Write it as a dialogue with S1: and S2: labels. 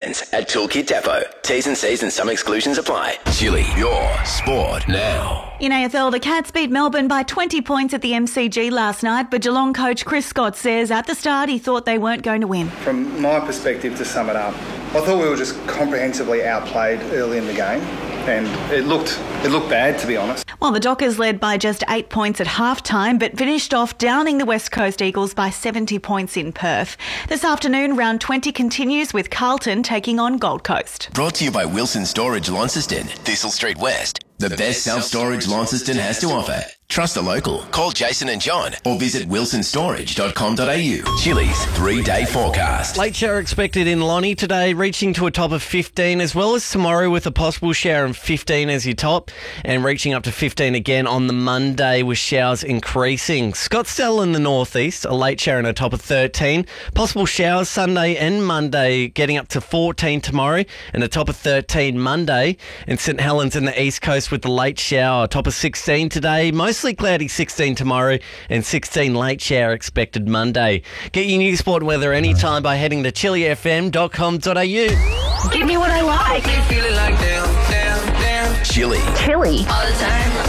S1: fans at Toolkit Depot. T's and C's and some exclusions apply. Chili, your sport now.
S2: In AFL, the Cats beat Melbourne by 20 points at the MCG last night, but Geelong coach Chris Scott says at the start he thought they weren't going to win.
S3: From my perspective, to sum it up, I thought we were just comprehensively outplayed early in the game, and it looked bad, to be honest.
S2: Well, the Dockers led by just 8 points at half-time, but finished off downing the West Coast Eagles by 70 points in Perth. This afternoon, round 20 continues with Carlton taking on Gold Coast.
S1: Brought to you by Wilson Storage Launceston, Thistle Street West. The best self-storage Launceston has to offer. Trust the local. Call Jason and John or visit wilsonstorage.com.au. Chili's 3-day forecast.
S4: Late shower expected in Lonnie today, reaching to a top of 15, as well as tomorrow with a possible shower of 15 as your top, and reaching up to 15 again on the Monday with showers increasing. Scottsdale in the northeast, a late shower and a top of 13. Possible showers Sunday and Monday, getting up to 14 tomorrow and a top of 13 Monday. And St Helens in the east coast with the late shower, top of 16 today, mostly cloudy 16 tomorrow and 16 late shower expected Monday. Get your news, sport and weather anytime by heading to chilifm.com.au.
S5: Give me what I like.
S1: Chili.
S5: All the time.